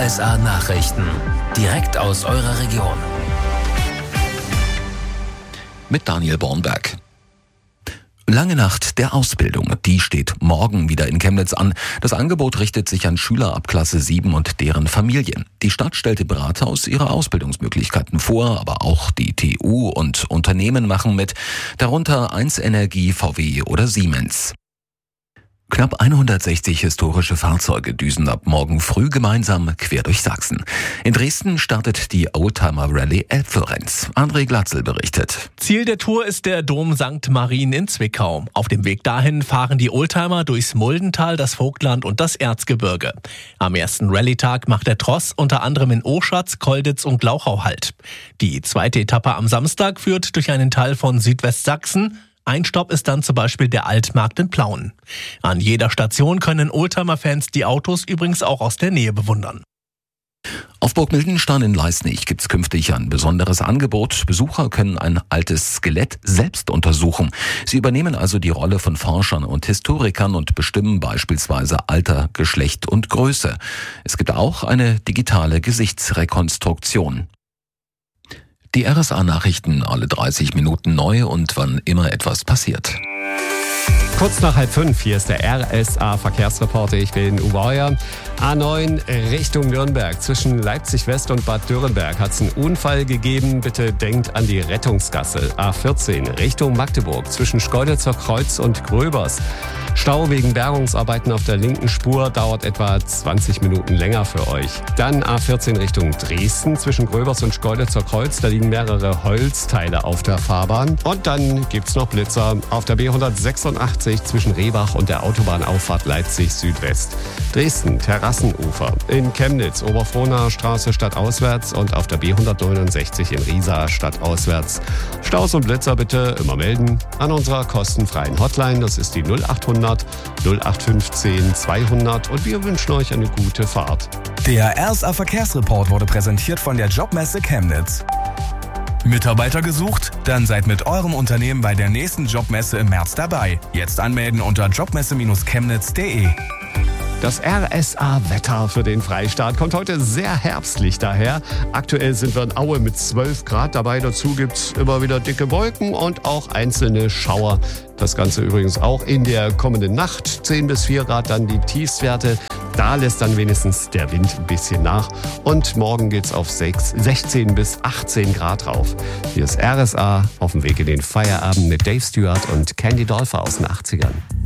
RSA Nachrichten. Direkt aus eurer Region. Mit Daniel Bornberg. Lange Nacht der Ausbildung, die steht morgen wieder in Chemnitz an. Das Angebot richtet sich an Schüler ab Klasse 7 und deren Familien. Die Stadt stellte im Rathaus ihre Ausbildungsmöglichkeiten vor, aber auch die TU und Unternehmen machen mit, darunter 1 Energie, VW oder Siemens. Knapp 160 historische Fahrzeuge düsen ab morgen früh gemeinsam quer durch Sachsen. In Dresden startet die Oldtimer Rallye Elbflorenz. André Glatzel berichtet. Ziel der Tour ist der Dom St. Marien in Zwickau. Auf dem Weg dahin fahren die Oldtimer durchs Muldental, das Vogtland und das Erzgebirge. Am ersten Rallyetag macht der Tross unter anderem in Oschatz, Kolditz und Glauchau Halt. Die zweite Etappe am Samstag führt durch einen Teil von Südwestsachsen. Ein Stopp ist dann zum Beispiel der Altmarkt in Plauen. An jeder Station können Oldtimer-Fans die Autos übrigens auch aus der Nähe bewundern. Auf Burg Mildenstein in Leisnig gibt's künftig ein besonderes Angebot. Besucher können ein altes Skelett selbst untersuchen. Sie übernehmen also die Rolle von Forschern und Historikern und bestimmen beispielsweise Alter, Geschlecht und Größe. Es gibt auch eine digitale Gesichtsrekonstruktion. Die RSA-Nachrichten alle 30 Minuten neu und wann immer etwas passiert. Kurz nach 4:30, hier ist der RSA-Verkehrsreporter, ich bin Uwe Heuer. A9 Richtung Nürnberg, zwischen Leipzig West und Bad Dürrenberg hat es einen Unfall gegeben. Bitte denkt an die Rettungsgasse. A14 Richtung Magdeburg, zwischen Schkeuditzer Kreuz und Gröbers. Stau wegen Bergungsarbeiten auf der linken Spur, dauert etwa 20 Minuten länger für euch. Dann A14 Richtung Dresden, zwischen Gröbers und Schkeuditzer Kreuz, da liegen mehrere Holzteile auf der Fahrbahn. Und dann gibt's noch Blitzer auf der B186 zwischen Rehbach und der Autobahnauffahrt Leipzig Südwest. Dresden, Terrassenufer. In Chemnitz, Oberfrohnaer Straße stadtauswärts und auf der B169 in Riesa stadtauswärts. Staus und Blitzer bitte immer melden an unserer kostenfreien Hotline. Das ist die 0800 0815 200 und wir wünschen euch eine gute Fahrt. Der RSA Verkehrsreport wurde präsentiert von der Jobmesse Chemnitz. Mitarbeiter gesucht? Dann seid mit eurem Unternehmen bei der nächsten Jobmesse im März dabei. Jetzt anmelden unter jobmesse-chemnitz.de. Das RSA-Wetter für den Freistaat kommt heute sehr herbstlich daher. Aktuell sind wir in Aue mit 12 Grad dabei. Dazu gibt's immer wieder dicke Wolken und auch einzelne Schauer. Das Ganze übrigens auch in der kommenden Nacht. 10 bis 4 Grad dann die Tiefstwerte. Da lässt dann wenigstens der Wind ein bisschen nach. Und morgen geht's auf 16 bis 18 Grad rauf. Hier ist RSA auf dem Weg in den Feierabend mit Dave Stewart und Candy Dolfer aus den 80ern.